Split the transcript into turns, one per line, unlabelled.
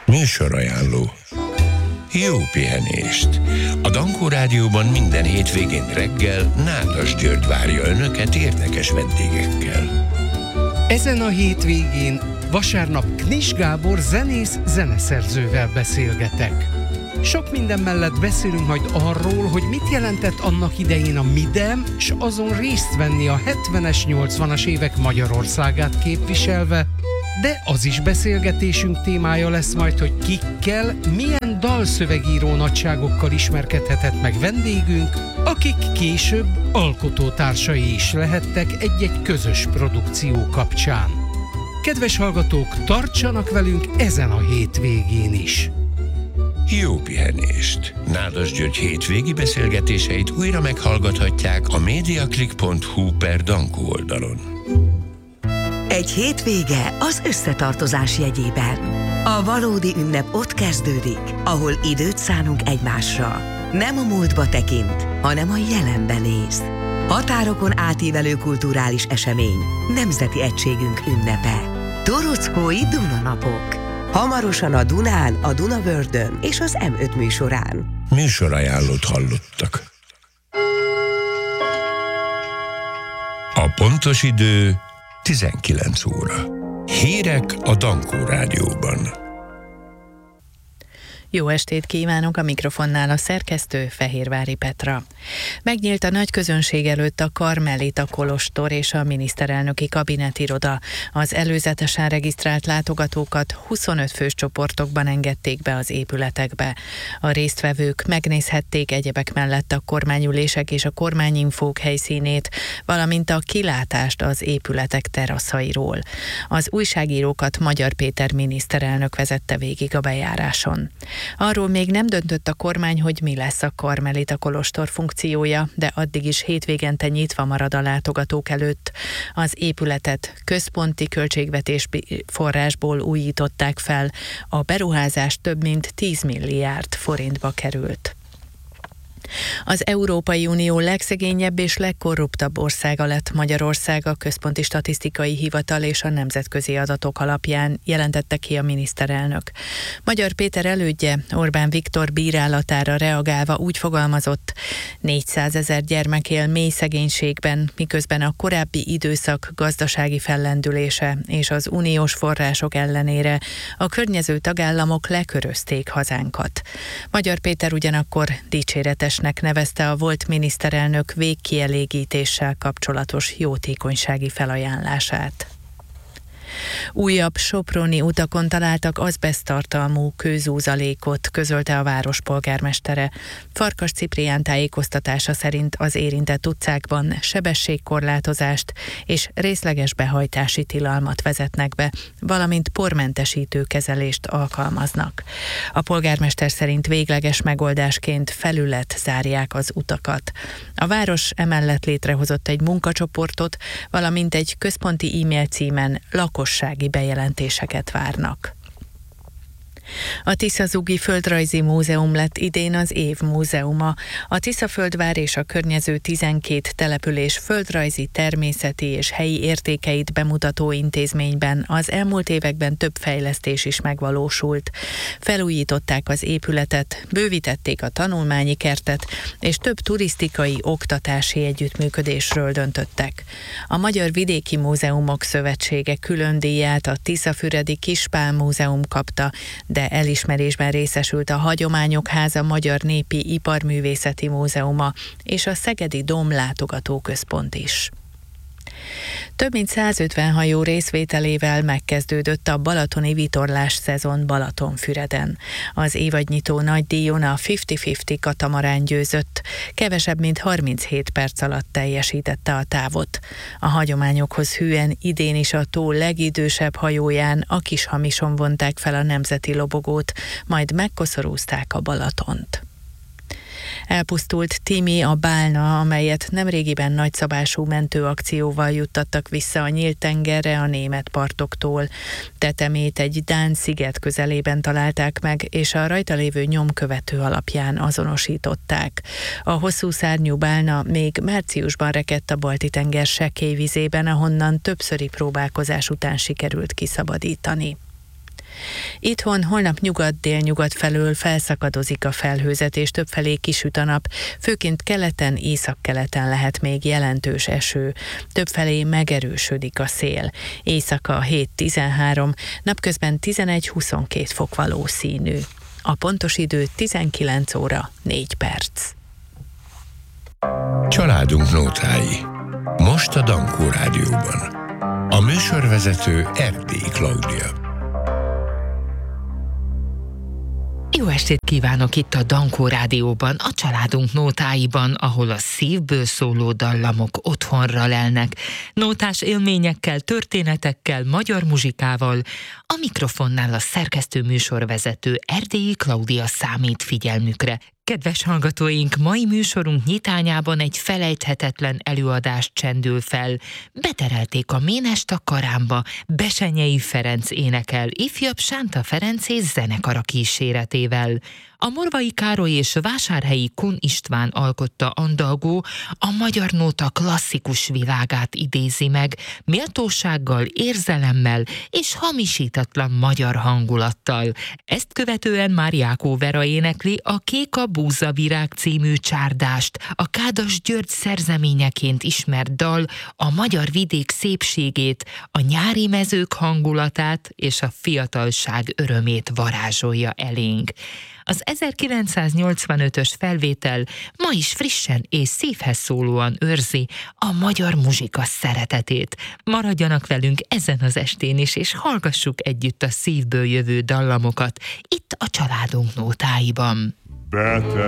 Műsorajánló. Jó pihenést! A Dankó Rádióban minden hétvégén reggel Nádas György várja Önöket érdekes vendégekkel.
Ezen a hétvégén vasárnap Knis Gábor zenész-zeneszerzővel beszélgetek. Sok minden mellett beszélünk majd arról, hogy mit jelentett annak idején a Midem, s azon részt venni a 70-es, 80-as évek Magyarországát képviselve, de az is beszélgetésünk témája lesz majd, hogy kikkel, milyen dalszövegíró nagyságokkal ismerkedhetett meg vendégünk, akik később alkotótársai is lehettek egy-egy közös produkció kapcsán. Kedves hallgatók, tartsanak velünk ezen a hétvégén is!
Jó pihenést! Nádas György hétvégi beszélgetéseit újra meghallgathatják a mediaclick.hu/Dankó oldalon.
Egy hétvége az összetartozás jegyében. A valódi ünnep ott kezdődik, ahol időt szánunk egymásra. Nem a múltba tekint, hanem a jelenbe néz. Határokon átívelő kulturális esemény, nemzeti egységünk ünnepe. Torockói Dunanapok. Hamarosan a Dunán, a Dunavördön és az M5 műsorán.
Műsorajánlót hallottak. A pontos idő 19 óra. Hírek a Dankó Rádióban.
Jó estét kívánok, a mikrofonnál a szerkesztő Fehérvári Petra. Megnyílt a nagy közönség előtt a Karmelita kolostor és a miniszterelnöki kabinetiroda. Az előzetesen regisztrált látogatókat 25 fős csoportokban engedték be az épületekbe. A résztvevők megnézhették egyebek mellett a kormányülések és a kormányinfók helyszínét, valamint a kilátást az épületek teraszairól. Az újságírókat Magyar Péter miniszterelnök vezette végig a bejáráson. Arról még nem döntött a kormány, hogy mi lesz a Karmelita kolostor funkciója, de addig is hétvégente nyitva marad a látogatók előtt. Az épületet központi költségvetés forrásból újították fel. A beruházás több mint 10 milliárd forintba került. Az Európai Unió legszegényebb és legkorruptabb országa lett Magyarország a Központi Statisztikai Hivatal és a nemzetközi adatok alapján, jelentette ki a miniszterelnök. Magyar Péter elődje Orbán Viktor bírálatára reagálva úgy fogalmazott: 400 000 gyermek él mély szegénységben, miközben a korábbi időszak gazdasági fellendülése és az uniós források ellenére a környező tagállamok lekörözték hazánkat. Magyar Péter ugyanakkor dicséretesnek nevezte a volt miniszterelnök végkielégítéssel kapcsolatos jótékonysági felajánlását. Újabb soproni utakon találtak azbeszttartalmú kőzúzalékot, közölte a város polgármestere. Farkas Ciprián tájékoztatása szerint az érintett utcákban sebességkorlátozást és részleges behajtási tilalmat vezetnek be, valamint pormentesítő kezelést alkalmaznak. A polgármester szerint végleges megoldásként felület zárják az utakat. A város emellett létrehozott egy munkacsoportot, valamint egy központi e-mail címen lakossági bejelentéseket várnak. A Tiszazugi Földrajzi Múzeum lett idén az év múzeuma. A Tiszaföldvár és a környező 12 település földrajzi, természeti és helyi értékeit bemutató intézményben az elmúlt években több fejlesztés is megvalósult. Felújították az épületet, bővítették a tanulmányi kertet, és több turisztikai, oktatási együttműködésről döntöttek. A Magyar Vidéki Múzeumok Szövetsége külön díját a Tiszafüredi Kispál Múzeum kapta, de elismerésben részesült a Hagyományok Háza Magyar Népi Iparművészeti Múzeuma és a Szegedi Dóm Látogatóközpont is. Több mint 150 hajó részvételével megkezdődött a balatoni vitorlás szezon Balatonfüreden. Az évadnyitó nagydíjon a 50-50 katamarán győzött, kevesebb mint 37 perc alatt teljesítette a távot. A hagyományokhoz hűen idén is a tó legidősebb hajóján, a Kishamison vonták fel a nemzeti lobogót, majd megkoszorúzták a Balatont. Elpusztult Timi, a bálna, amelyet nemrégiben nagyszabású mentőakcióval juttattak vissza a nyílt tengerre a német partoktól. Tetemét egy dán sziget közelében találták meg, és a rajta lévő nyomkövető alapján azonosították. A hosszú szárnyú bálna még márciusban rekedt a Balti-tenger sekély vizében, ahonnan többszöri próbálkozás után sikerült kiszabadítani. Itthon holnap nyugat-délnyugat felől felszakadozik a felhőzet, és többfelé kisüt a nap, főként keleten, északkeleten lehet még jelentős eső. Többfelé megerősödik a szél. Éjszaka 7-13, napközben 11-22 fok valószínű. A pontos idő 19 óra 4 perc.
Családunk nótái. Most a Dankó Rádióban. A műsorvezető Erdélyi Klaudia.
Jó estét kívánok itt a Dankó Rádióban, a családunk nótáiban, ahol a szívből szóló dallamok otthonra lelnek. Nótás élményekkel, történetekkel, magyar muzsikával. A mikrofonnál a szerkesztő műsorvezető Erdélyi Klaudia számít figyelmükre. Kedves hallgatóink, mai műsorunk nyitányában egy felejthetetlen előadást csendül fel. Beterelték a Ménest a Karámba, Besenyei Ferenc énekel, ifjabb Sánta Ferenc és zenekara kíséretével. A Morvai Károly és Vásárhelyi Kun István alkotta andalgó a magyar nóta klasszikus világát idézi meg, méltósággal, érzelemmel és hamisítatlan magyar hangulattal. Ezt követően Máriákó Vera énekli a Kék a búzavirág című csárdást, a Kádas György szerzeményeként ismert dal a magyar vidék szépségét, a nyári mezők hangulatát és a fiatalság örömét varázsolja elénk. Az 1985-ös felvétel ma is frissen és szívhez szólóan őrzi a magyar muzsika szeretetét. Maradjanak velünk ezen az estén is, és hallgassuk együtt a szívből jövő dallamokat itt a családunk nótáiban.